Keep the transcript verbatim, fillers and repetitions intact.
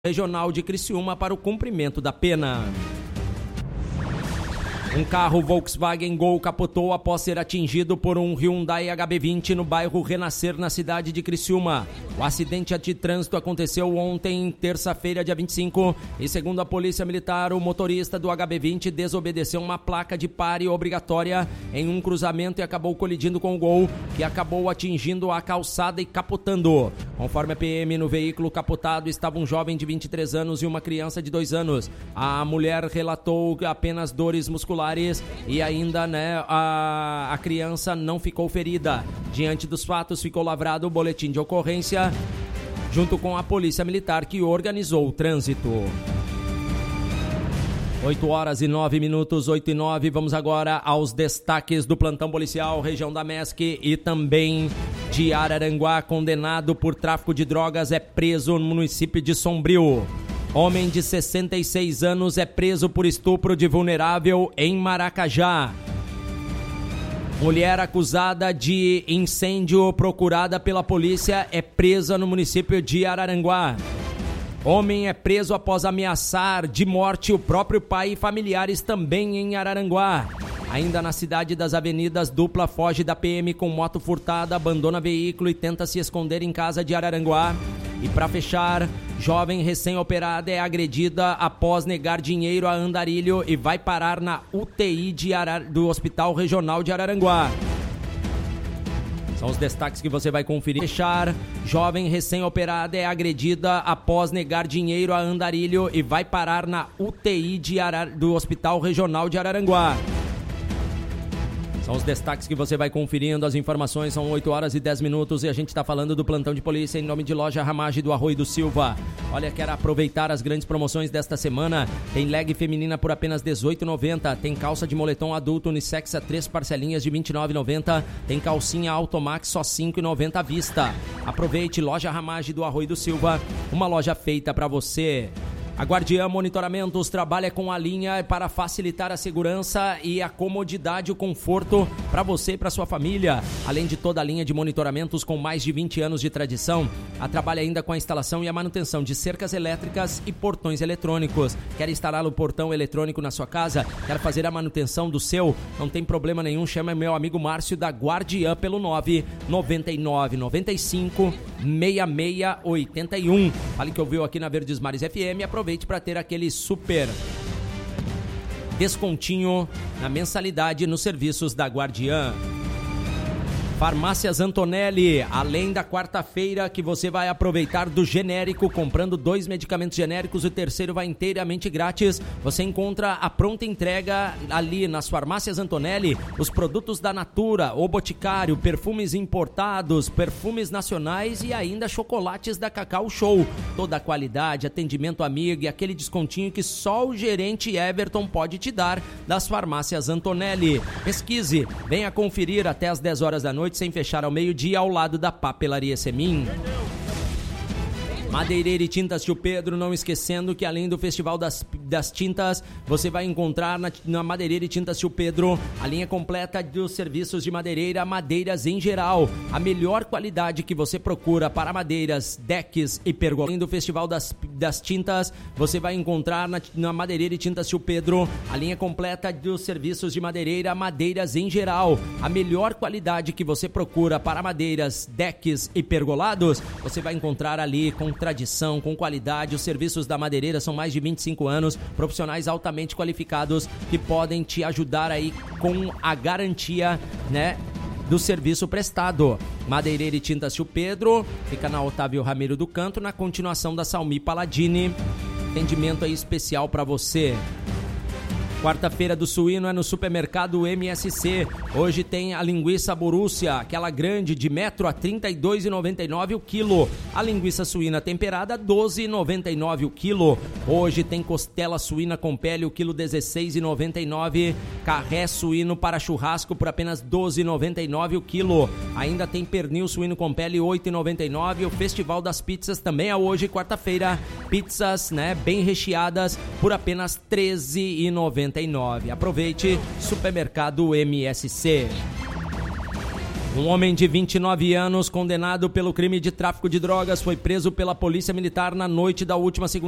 Regional de Criciúma para o cumprimento da pena. Um carro Volkswagen Gol capotou após ser atingido por um Hyundai H B vinte no bairro Renascer, na cidade de Criciúma. O acidente de trânsito aconteceu ontem, terça-feira, dia vinte e cinco, e segundo a Polícia Militar, o motorista do H B vinte desobedeceu uma placa de pare obrigatória em um cruzamento e acabou colidindo com o Gol, que acabou atingindo a calçada e capotando. Conforme a P M, no veículo capotado estava um jovem de vinte e três anos e uma criança de dois anos. A mulher relatou apenas dores musculares e ainda, né, a, a criança não ficou ferida. Diante dos fatos, ficou lavrado o boletim de ocorrência junto com a Polícia Militar, que organizou o trânsito. oito horas e nove minutos, oito e nove. Vamos agora aos destaques do plantão policial, região da Mesc e também de Araranguá. Condenado por tráfico de drogas é preso no município de Sombrio. Homem de sessenta e seis anos é preso por estupro de vulnerável em Maracajá. Mulher acusada de incêndio procurada pela polícia é presa no município de Araranguá. Homem é preso após ameaçar de morte o próprio pai e familiares também em Araranguá. Ainda na cidade das Avenidas, dupla foge da P M com moto furtada, abandona veículo e tenta se esconder em casa de Araranguá. E para fechar, jovem recém-operada é agredida após negar dinheiro a andarilho e vai parar na U T I de Arar... do Hospital Regional de Araranguá. São os destaques que você vai conferir. Fechar, jovem recém-operada é agredida após negar dinheiro a andarilho e vai parar na U T I de Arar... do Hospital Regional de Araranguá. São os destaques que você vai conferindo, as informações. São oito horas e dez minutos e a gente está falando do plantão de polícia em nome de Loja Ramage do Arroio do Silva. Olha, quero aproveitar as grandes promoções desta semana. Tem leg feminina por apenas dezoito reais e noventa centavos. Tem calça de moletom adulto unissex a três parcelinhas de vinte e nove reais e noventa centavos. Tem calcinha Automax só cinco reais e noventa centavos à vista. Aproveite, Loja Ramage do Arroio do Silva, uma loja feita para você. A Guardiã Monitoramentos trabalha com a linha para facilitar a segurança e a comodidade, o conforto para você e para sua família. Além de toda a linha de monitoramentos com mais de vinte anos de tradição, a trabalha ainda com a instalação e a manutenção de cercas elétricas e portões eletrônicos. Quer instalar o portão eletrônico na sua casa? Quer fazer a manutenção do seu? Não tem problema nenhum, chama meu amigo Márcio da Guardiã pelo nove nove nove nove cinco seis seis oito um. Fale que ouviu aqui na Verdes Mares F M. Aproveite para ter aquele super descontinho na mensalidade nos serviços da Guardiã. Farmácias Antonelli, além da quarta-feira que você vai aproveitar do genérico, comprando dois medicamentos genéricos, o terceiro vai inteiramente grátis. Você encontra a pronta entrega ali nas Farmácias Antonelli, os produtos da Natura, o Boticário, perfumes importados, perfumes nacionais e ainda chocolates da Cacau Show. Toda a qualidade, atendimento amigo e aquele descontinho que só o gerente Everton pode te dar das Farmácias Antonelli. Pesquise, venha conferir até às dez horas da noite, sem fechar ao meio-dia, ao lado da Papelaria Semin. Madeireira e Tintas Tio Pedro, não esquecendo que além do Festival das, das Tintas, você vai encontrar na, na Madeireira e Tintas Tio Pedro a linha completa dos serviços de madeireira, madeiras em geral. A melhor qualidade que você procura para madeiras, decks e pergolas. Além do Festival das, das Tintas, você vai encontrar na, na Madeireira e Tintas Tio Pedro a linha completa dos serviços de madeireira, madeiras em geral. A melhor qualidade que você procura para madeiras, decks e pergolados, você vai encontrar ali com tradição, com qualidade. Os serviços da madeireira são mais de vinte e cinco anos, profissionais altamente qualificados que podem te ajudar aí com a garantia, né, do serviço prestado. Madeireira e Tintas Tio Pedro fica na Otávio Ramiro do Canto, na continuação da Salmi Paladini. Atendimento aí especial para você. Quarta-feira do suíno é no Supermercado M S C. Hoje tem a linguiça Borussia, aquela grande de metro a trinta e dois reais e noventa e nove centavos o quilo. A linguiça suína temperada, doze reais e noventa e nove centavos o quilo. Hoje tem costela suína com pele, o quilo dezesseis reais e noventa e nove centavos. Carré suíno para churrasco por apenas doze reais e noventa e nove centavos o quilo. Ainda tem pernil suíno com pele, oito reais e noventa e nove centavos. O Festival das Pizzas também é hoje, quarta-feira. Pizzas, né, bem recheadas por apenas treze reais e noventa e nove centavos. Aproveite, Supermercado M S C. Um homem de vinte e nove anos, condenado pelo crime de tráfico de drogas, foi preso pela Polícia Militar na noite da última segunda